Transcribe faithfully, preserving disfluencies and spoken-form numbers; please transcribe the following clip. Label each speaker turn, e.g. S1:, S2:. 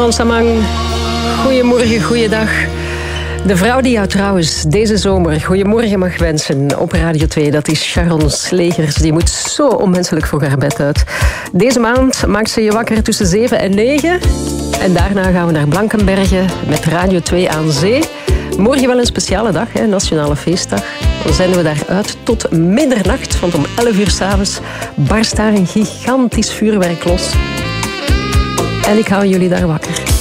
S1: Sharon Samang, goedemorgen, goeiedag. De vrouw die jou trouwens deze zomer goedemorgen mag wensen op Radio twee, dat is Sharon Slegers. Die moet zo onmenselijk vroeg haar bed uit. Deze maand maakt ze je wakker tussen zeven en negen. En daarna gaan we naar Blankenberge met Radio twee aan zee. Morgen wel een speciale dag, hè, Nationale Feestdag. Dan zenden we daar uit tot middernacht, want om elf uur 's avonds barst daar een gigantisch vuurwerk los. En ik hou jullie daar wakker.